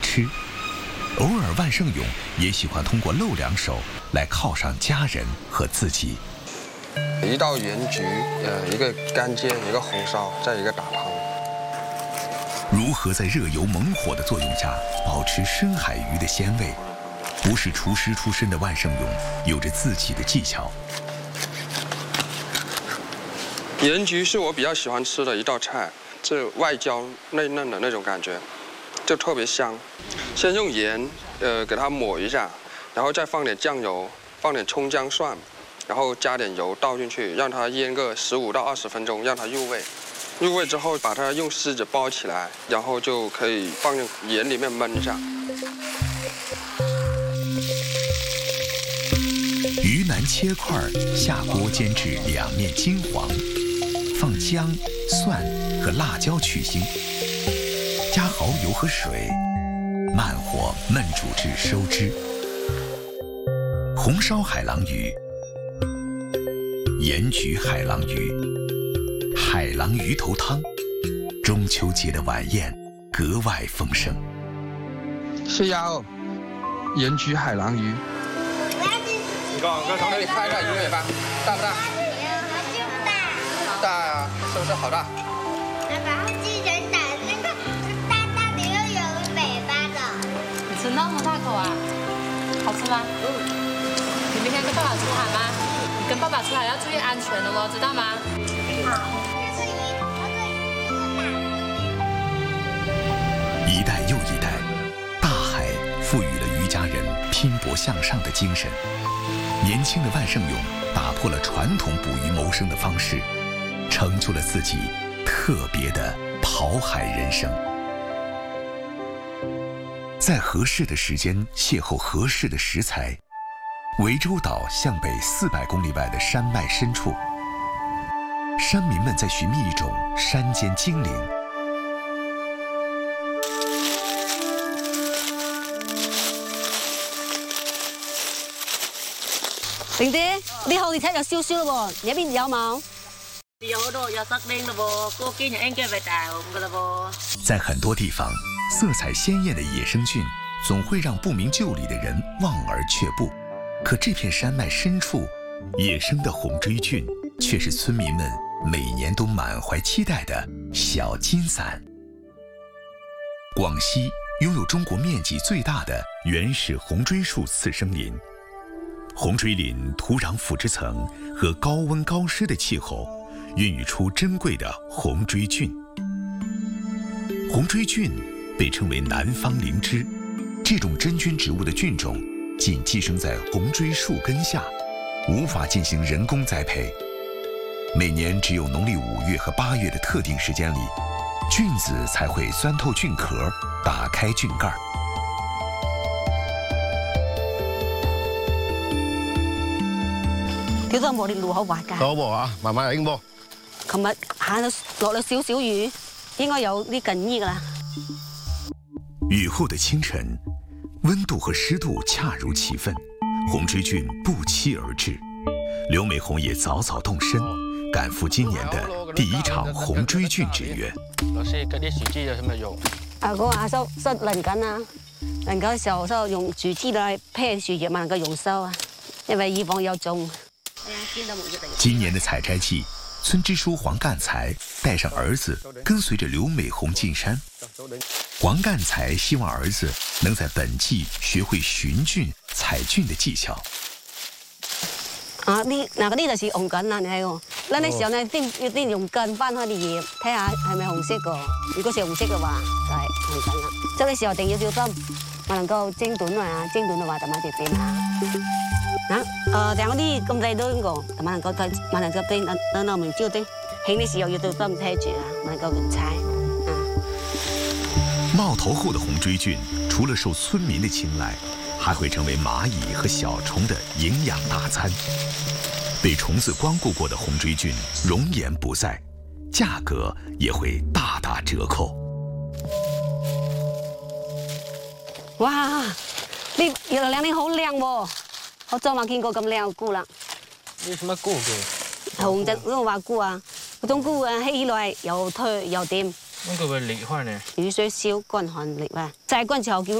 吃。偶尔万胜勇也喜欢通过露两手来犒赏家人和自己。 一道盐焗，一个干煎，一个红烧，再一个打汤。 如何在热油猛火的作用下保持深海鱼的鲜味？不是厨师出身的万胜勇有着自己的技巧。 盐焗是我比较喜欢吃的一道菜，这外焦内嫩的那种感觉，就特别香。先用盐，给它抹一下，然后再放点酱油，放点葱姜蒜，然后加点油倒进去，让它腌个15到20分钟，让它入味。入味之后，把它用锡纸包起来，然后就可以放进盐里面焖一下。 鱼腩切块，下锅煎至两面金黄，放姜、蒜和辣椒去腥，加蚝油和水，慢火焖煮至收汁。红烧海鲮鱼、盐焗海鲮鱼、海鲮鱼头汤，中秋节的晚宴格外丰盛。 是鸭肉，盐焗海鲮鱼。哥从这里看一下鱼尾巴，大不大？大啊，是不是好大？ 把它锯成大，那个大大的又有尾巴的。 你吃那么大口啊？好吃吗？你明天跟爸爸出海吗？你跟爸爸出海要注意安全的哦，知道吗？ 好。 一代又一代，大海赋予了渔家人拼搏向上的精神。年轻的万胜勇打破了传统捕鱼谋生的方式，成就了自己特别的跑海人生。在合适的时间邂逅合适的食材，涠洲岛向北400公里外的山脉深处，山民们在寻觅一种山间精灵。 玲姐，呢號你睇有燒燒咯喎，你邊有冇？ 有好多有色丁咯噃，嗰幾日應該會大紅噶啦噃。 在很多地方，色彩鲜艳的野生菌总会让不明就里的人望而却步。可这片山脉深处，野生的红锥菌却是村民们每年都满怀期待的小金伞。广西拥有中国面积最大的原始红锥树次生林。红锥林土壤腐殖层和高温高湿的气候，孕育出珍贵的红锥菌。红锥菌被称为南方灵芝，这种真菌植物的菌种仅寄生在红锥树根下，无法进行人工栽培。每年只有农历5月和8月的特定时间里，菌子才會鑽透菌殼，打開菌蓋。 幾多冇你路口滑㗎？ 好喎啊，慢慢嚟英波。 琴日下落咗少少雨，應該有啲近衣㗎啦。 雨後的清晨，温度和濕度恰如其分，紅锥菌不期而至。劉美紅也早早動身，趕赴今年的第一場紅锥菌之約。 老師，嗰啲樹枝有咩用？ 我話收淋緊啊，淋緊嘅時候收用樹枝來配樹葉嘛，能夠容收啊，因為以防有種。 今年的採摘季，村支書黃幹才帶上兒子，跟隨着劉美紅進山。黃幹才希望兒子能在本季學會尋菌、採菌的技巧。 啊，呢就是紅緊啦，你睇喎。嗱，呢時候呢，啲用根翻開啲葉，睇下係咪紅色個。如果是紅色嘅話，就係紅緊啦。這個時候一定要小心，唔能夠蒸短啊，蒸短嘅話就咪就變啦。像嗰啲咁細堆個，就唔能夠變，等明朝啲，起嘅時候要小心睇住啊，唔能夠亂踩。 冒頭後的紅锥菌，除了受村民的青睞，還會成為螞蟻和小蟲的營養大餐。被蟲子光顧過的紅锥菌容顏不在，價格也會大打折扣。 哇！呢月亮你好靚喎，好久冇見過咁靚嘅菇啦。 呢什麼菇嘅？ 紅隻嗰個話菇啊，嗰種菇啊，起來又脆又甜。 咁佢會裂開呢？ 雨水少，乾旱裂啊，曬乾時候叫。